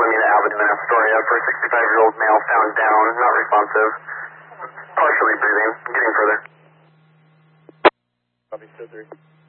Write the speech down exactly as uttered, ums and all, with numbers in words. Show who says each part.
Speaker 1: Alameda Avenue in Astoria for a sixty-five-year-old male found down, not responsive, partially breathing, getting further.
Speaker 2: Copy, two three.